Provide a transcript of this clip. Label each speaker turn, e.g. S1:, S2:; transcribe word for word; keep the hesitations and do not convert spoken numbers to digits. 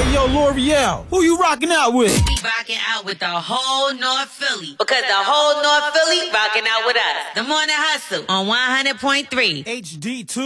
S1: Hey, yo, L'Oreal, who you rocking out with?
S2: We rocking out with the whole North Philly. Because the whole North Philly rocking out with us. The Morning Hustle on one hundred point three.
S1: H D two.